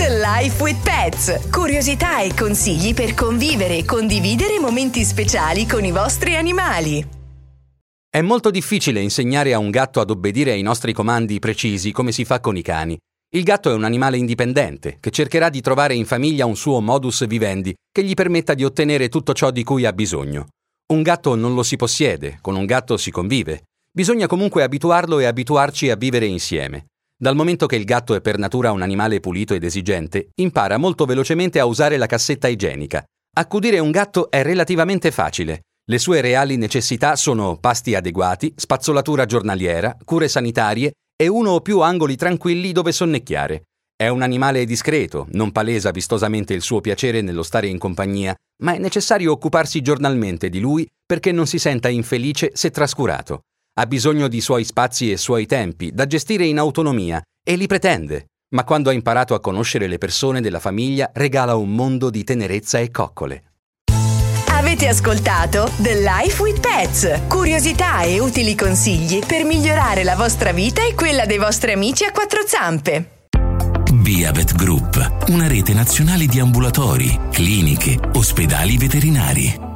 The Life with Pets. Curiosità e consigli per convivere e condividere momenti speciali con i vostri animali. È molto difficile insegnare a un gatto ad obbedire ai nostri comandi precisi come si fa con i cani. Il gatto è un animale indipendente che cercherà di trovare in famiglia un suo modus vivendi che gli permetta di ottenere tutto ciò di cui ha bisogno. Un gatto non lo si possiede, con un gatto si convive. Bisogna comunque abituarlo e abituarci a vivere insieme. Dal momento che il gatto è per natura un animale pulito ed esigente, impara molto velocemente a usare la cassetta igienica. Accudire un gatto è relativamente facile. Le sue reali necessità sono pasti adeguati, spazzolatura giornaliera, cure sanitarie e uno o più angoli tranquilli dove sonnecchiare. È un animale discreto, non palesa vistosamente il suo piacere nello stare in compagnia, ma è necessario occuparsi giornalmente di lui perché non si senta infelice se trascurato. Ha bisogno di suoi spazi e suoi tempi, da gestire in autonomia, e li pretende. Ma quando ha imparato a conoscere le persone della famiglia, regala un mondo di tenerezza e coccole. Avete ascoltato The Life with Pets. Curiosità e utili consigli per migliorare la vostra vita e quella dei vostri amici a quattro zampe. Viavet Group, una rete nazionale di ambulatori, cliniche, ospedali veterinari.